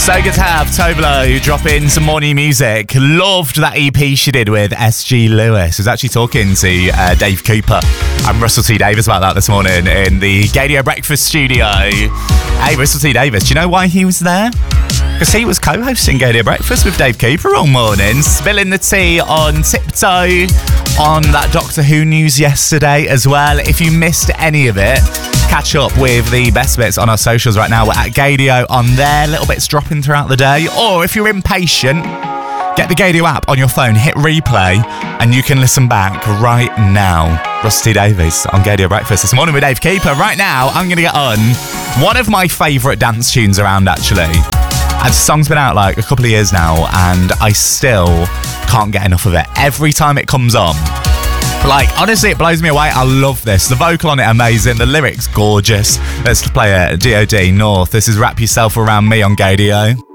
So good to have Toblo drop in some more new music. Loved that EP she did with SG Lewis. I was actually talking to Dave Cooper and Russell T Davis about that this morning in the Gaydio Breakfast studio. Hey, Russell T Davis, do you know why he was there? Because he was co-hosting Gaydio Breakfast with Dave Cooper all morning, spilling the tea on Tiptoe, on that Doctor Who news yesterday as well. If you missed any of it, catch up with the best bits on our socials right now. We're at Gaydio on there, little bits dropping throughout the day. Or if you're impatient, get the Gaydio app on your phone, hit replay, and you can listen back right now. Rusty Davies on Gaydio Breakfast this morning with Dave Cooper. Right now, I'm going to get on one of my favourite dance tunes around, actually. The song's been out like a couple of years now, and I still can't get enough of it. Every time it comes on, like, honestly, it blows me away. I love this. The vocal on it, amazing. The lyrics, gorgeous. Let's play it. D.O.D. North. This is Wrap Yourself Around Me on Gaydio.